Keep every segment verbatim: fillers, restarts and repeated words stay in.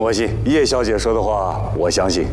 我信叶小姐说的话，我相信。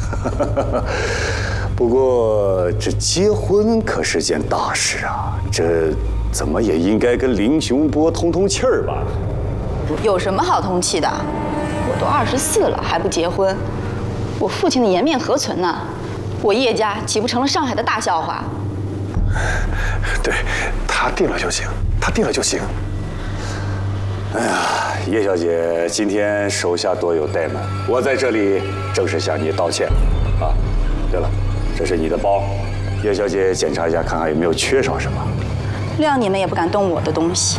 不过这结婚可是件大事啊，这怎么也应该跟林雄波通通气儿吧？ 有什么好通气的？我都二十四了还不结婚，我父亲的颜面何存呢？我叶家岂不成了上海的大笑话？ 对，他定了就行，他定了就行。 哎呀，叶小姐，今天手下多有怠慢，我在这里正式向你道歉。啊，对了，这是你的包，叶小姐检查一下，看看有没有缺少什么。 谅你们也不敢动我的东西。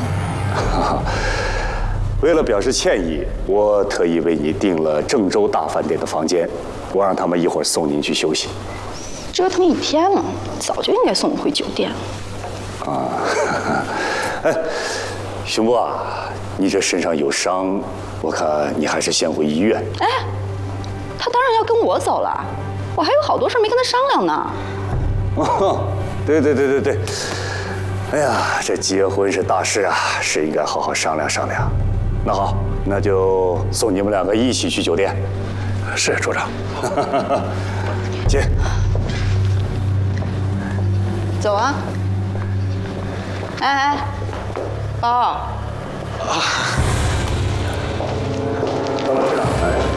为了表示歉意，我特意为你订了郑州大饭店的房间，我让他们一会儿送您去休息。 折腾一天了，早就应该送我回酒店了。 啊，哎，熊波啊，你这身上有伤，我看你还是先回医院。 哎，他当然要跟我走了，我还有好多事没跟他商量呢。 哦，对对对对对，哎呀，这结婚是大事啊，是应该好好商量商量。那好，那就送你们两个一起去酒店。 是处长。 进。 走啊！哎哎，包。啊。 等会儿，处长。哎。